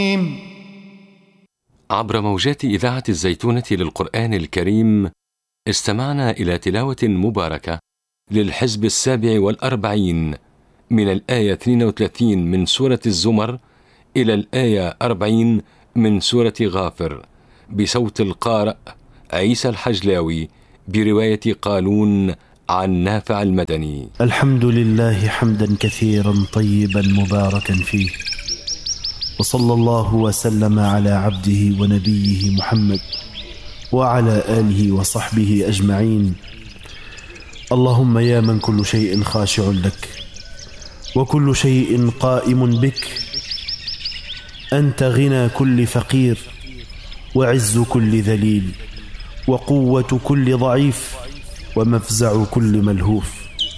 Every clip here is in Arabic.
عبر موجات إذاعة الزيتونة للقرآن الكريم استمعنا إلى تلاوة مباركة للحزب 47 من الآية 32 من سورة الزمر إلى الآية 40 من سورة غافر بصوت القارئ عيسى الحجلاوي برواية قالون عن نافع المدني. الحمد لله حمدا كثيرا طيبا مباركا فيه، وصلى الله وسلم على عبده ونبيه محمد وعلى آله وصحبه أجمعين. اللهم يا من كل شيء خاشع لك وكل شيء قائم بك، أنت غنى كل فقير وعز كل ذليل وقوة كل ضعيف ومفزع كل ملهوف.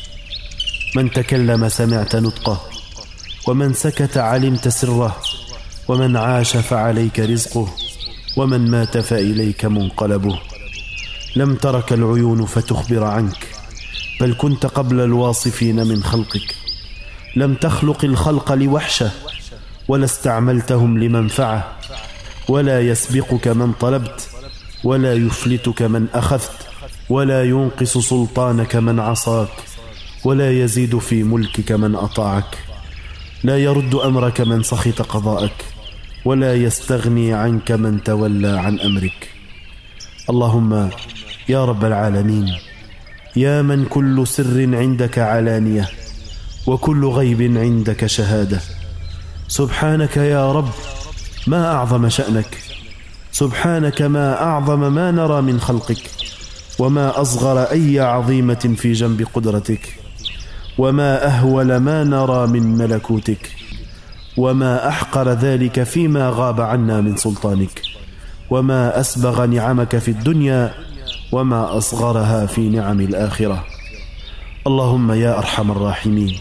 من تكلم سمعت نطقه، ومن سكت علمت سره، ومن عاش فعليك رزقه، ومن مات فإليك منقلبه. لم ترك العيون فتخبر عنك، بل كنت قبل الواصفين من خلقك. لم تخلق الخلق لوحشة، ولا استعملتهم لمنفعة، ولا يسبقك من طلبت، ولا يفلتك من أخذت، ولا ينقص سلطانك من عصاك، ولا يزيد في ملكك من أطاعك. لا يرد أمرك من سخط قضاءك، ولا يستغني عنك من تولى عن أمرك. اللهم يا رب العالمين، يا من كل سر عندك علانية وكل غيب عندك شهادة، سبحانك يا رب ما أعظم شأنك، سبحانك ما أعظم ما نرى من خلقك، وما أصغر أي عظيمة في جنب قدرتك، وما أهول ما نرى من ملكوتك، وما أحقر ذلك فيما غاب عنا من سلطانك، وما أسبغ نعمك في الدنيا وما أصغرها في نعم الآخرة. اللهم يا أرحم الراحمين،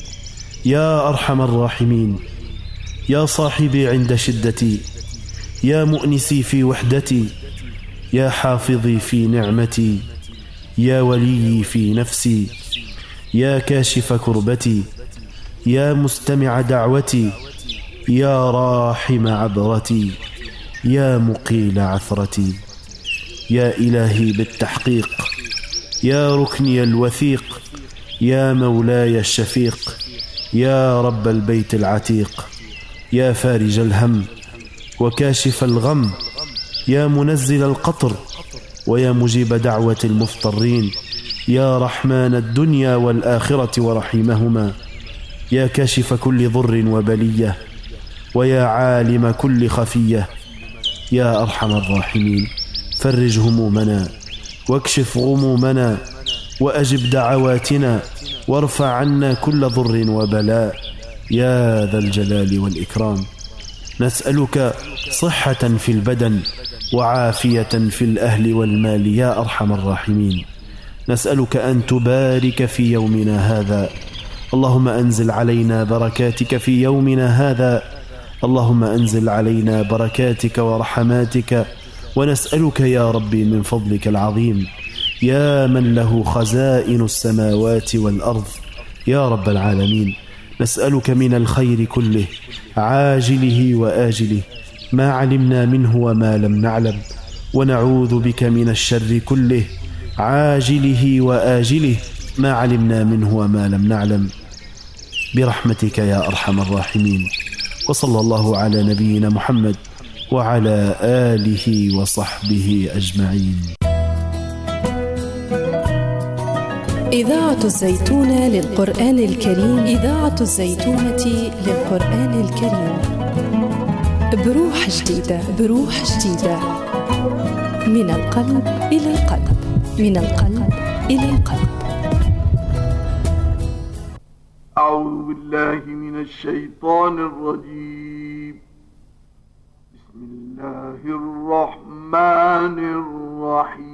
يا أرحم الراحمين، يا صاحبي عند شدتي، يا مؤنسي في وحدتي، يا حافظي في نعمتي، يا وليي في نفسي، يا كاشف كربتي، يا مستمع دعوتي، يا راحم عبرتي، يا مقيل عثرتي، يا إلهي بالتحقيق، يا ركني الوثيق، يا مولاي الشفيق، يا رب البيت العتيق، يا فارج الهم وكاشف الغم، يا منزل القطر ويا مجيب دعوة المضطرين، يا رحمن الدنيا والآخرة ورحيمهما، يا كاشف كل ضر وبلية، ويا عالم كل خفية، يا أرحم الراحمين، فرج همومنا واكشف غمومنا وأجب دعواتنا وارفع عنا كل ضر وبلاء، يا ذا الجلال والإكرام. نسألك صحة في البدن وعافية في الأهل والمال يا أرحم الراحمين. نسألك أن تبارك في يومنا هذا، اللهم أنزل علينا بركاتك في يومنا هذا، اللهم أنزل علينا بركاتك ورحماتك، ونسألك يا ربي من فضلك العظيم، يا من له خزائن السماوات والأرض يا رب العالمين. نسألك من الخير كله عاجله وآجله ما علمنا منه وما لم نعلم، ونعوذ بك من الشر كله عاجله وآجله ما علمنا منه وما لم نعلم، برحمتك يا أرحم الراحمين. وصلى الله على نبينا محمد وعلى آله وصحبه أجمعين. إذاعة الزيتونة للقرآن الكريم، إذاعة الزيتونة للقرآن الكريم، بروح جديدة، بروح جديدة، من القلب إلى القلب، من القلب إلى القلب. أعوذ بالله من الشيطان الرجيم. بسم الله الرحمن الرحيم.